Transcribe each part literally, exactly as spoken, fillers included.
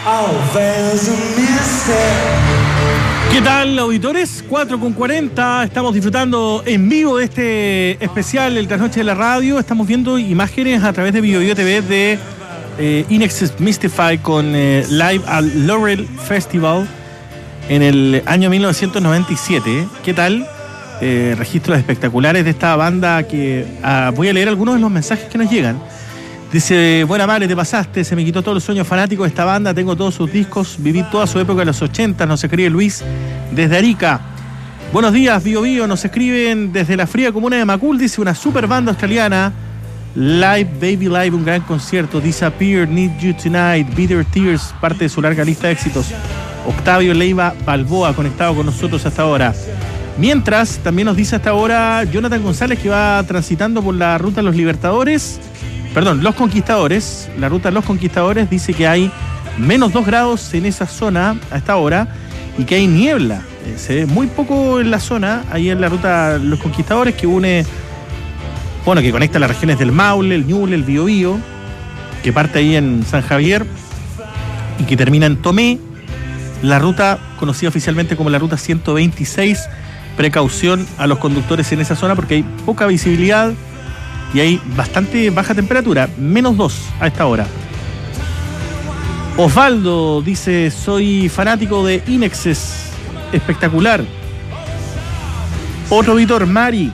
¿Qué tal, auditores? cuatro con cuarenta, estamos disfrutando en vivo de este especial El Trasnoche de la Radio. Estamos viendo imágenes a través de BioBio T V de eh, INXS Mystify con eh, Live al Laurel Festival en el año mil novecientos noventa y siete. ¿Qué tal? Eh, registros espectaculares de esta banda que ah, voy a leer algunos de los mensajes que nos llegan. Dice, buena madre, te pasaste, se me quitó todos los sueños fanáticos de esta banda, tengo todos sus discos, viví toda su época de los ochenta, nos escribe Luis desde Arica. Buenos días, Bio Bio, nos escriben desde la fría comuna de Macul, dice una super banda australiana, Live, Baby Live, un gran concierto, Disappear, Need You Tonight, Bitter Tears, parte de su larga lista de éxitos. Octavio Leiva Balboa, conectado con nosotros hasta ahora. Mientras, también nos dice hasta ahora Jonathan González, que va transitando por la ruta de los Libertadores, Perdón, Los Conquistadores, la ruta de Los Conquistadores, dice que hay menos dos grados en esa zona a esta hora y que hay niebla. Eh, se ve muy poco en la zona, ahí en la ruta Los Conquistadores, que une, bueno, que conecta las regiones del Maule, el Ñuble, el Biobío, que parte ahí en San Javier y que termina en Tomé. La ruta conocida oficialmente como la ruta ciento veintiséis, precaución a los conductores en esa zona porque hay poca visibilidad y hay bastante baja temperatura, menos dos a esta hora. Osvaldo dice, soy fanático de INXS, espectacular. Otro Víctor Mari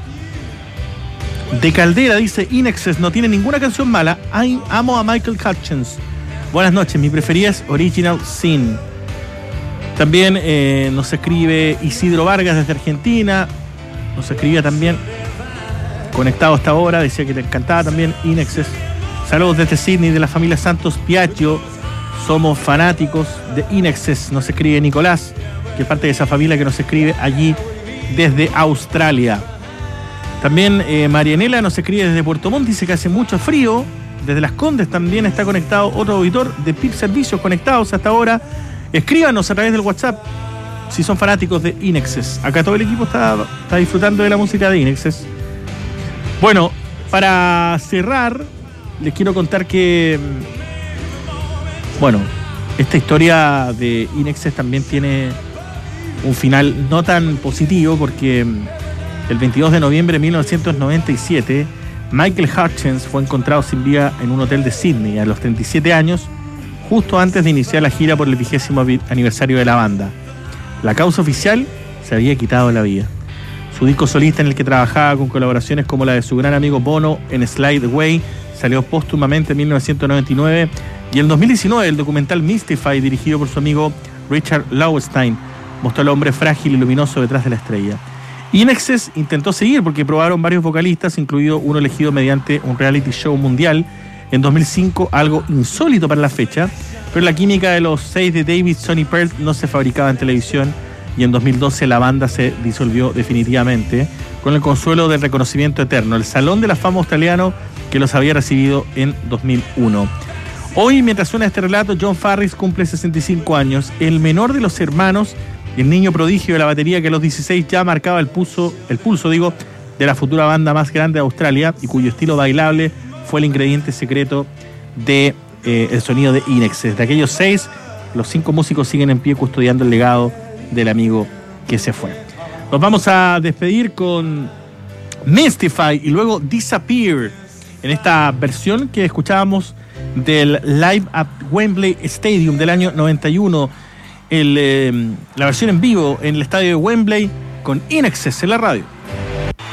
de Caldera dice, INXS no tiene ninguna canción mala, I amo a Michael Hutchence. Buenas noches, mi preferida es Original Sin. También eh, nos escribe Isidro Vargas desde Argentina, nos escribía también conectado hasta ahora, decía que le encantaba también INXS. Saludos desde Sydney, de la familia Santos Piaggio. Somos fanáticos de INXS, nos escribe Nicolás, que es parte de esa familia que nos escribe allí desde Australia. También eh, Marianela nos escribe desde Puerto Montt, dice que hace mucho frío. Desde Las Condes también está conectado otro auditor de P I B Servicios, conectados hasta ahora. Escríbanos a través del WhatsApp si son fanáticos de INXS. Acá todo el equipo está, está disfrutando de la música de INXS. Bueno, para cerrar, les quiero contar que, bueno, esta historia de INXS también tiene un final no tan positivo porque el veintidós de noviembre de mil novecientos noventa y siete, Michael Hutchence fue encontrado sin vida en un hotel de Sydney a los treinta y siete años, justo antes de iniciar la gira por el vigésimo aniversario de la banda. La causa oficial, se había quitado la vida. Su disco solista, en el que trabajaba con colaboraciones como la de su gran amigo Bono en Slide Away, salió póstumamente en mil novecientos noventa y nueve, y en dos mil diecinueve el documental Mystify, dirigido por su amigo Richard Lowenstein, mostró al hombre frágil y luminoso detrás de la estrella. INXS intentó seguir porque probaron varios vocalistas, incluido uno elegido mediante un reality show mundial en dos mil cinco, algo insólito para la fecha, pero la química de los seis de David Sonny Pearl no se fabricaba en televisión, y en dos mil doce la banda se disolvió definitivamente con el consuelo del reconocimiento eterno, el Salón de la Fama australiano que los había recibido en dos mil uno. Hoy, mientras suena este relato, John Farris cumple sesenta y cinco años, el menor de los hermanos, el niño prodigio de la batería que a los dieciséis ya marcaba el pulso, el pulso digo, de la futura banda más grande de Australia y cuyo estilo bailable fue el ingrediente secreto de eh, el sonido de INXS. De aquellos seis, los cinco músicos siguen en pie custodiando el legado del amigo que se fue. Nos vamos a despedir con Mystify y luego Disappear en esta versión que escuchábamos del Live at Wembley Stadium del año noventa y uno, el, eh, la versión en vivo en el estadio de Wembley con INXS en la radio.